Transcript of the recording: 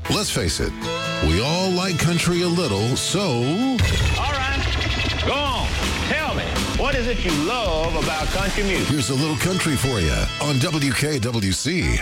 Let's face it, we all like country a little, so... All right, go on. Tell me, what is it you love about country music? Here's a little country for you on WKWC.